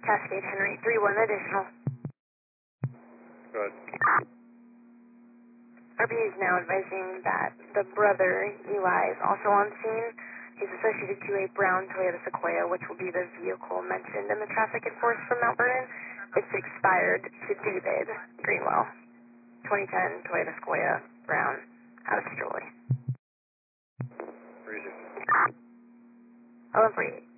Cascade Henry 3-1 additional. Good. RB is now advising that the brother, Eli, is also on scene. He's associated to a brown Toyota Sequoia, which will be the vehicle mentioned in the traffic enforced from Mount Vernon. It's expired to David Greenwell, 2010 Toyota Sequoia, brown, out of Strolley. 36. 1148.